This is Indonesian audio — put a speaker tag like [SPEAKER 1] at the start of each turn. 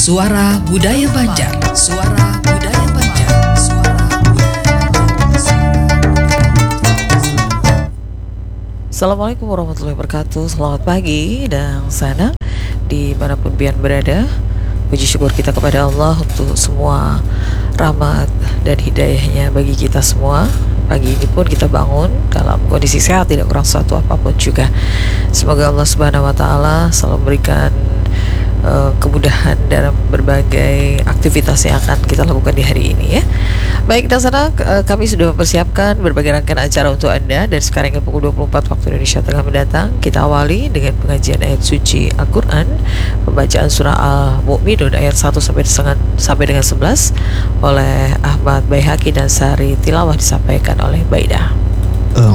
[SPEAKER 1] Suara Budaya Banjar. Suara Budaya Banjar. Suara Budaya Banjar.
[SPEAKER 2] Assalamualaikum warahmatullahi wabarakatuh. Selamat pagi dan sana dimanapun pian berada. Puji syukur kita kepada Allah untuk semua rahmat dan hidayahnya bagi kita semua. Pagi ini pun kita bangun dalam kondisi sehat, tidak kurang suatu apapun juga. Semoga Allah Subhanahu wa Ta'ala selalu memberikan kemudahan dalam berbagai aktivitas yang akan kita lakukan di hari ini ya. Baik, dan sana kami sudah mempersiapkan berbagai rangkaian acara untuk Anda. Dan sekarang hingga pukul 24 waktu Indonesia Tengah mendatang, kita awali dengan pengajian ayat suci Al-Quran, pembacaan surah Al-Mu'minun ayat 1 sampai dengan 11 oleh Ahmad Baihaqi, dan sari tilawah disampaikan oleh Baidah.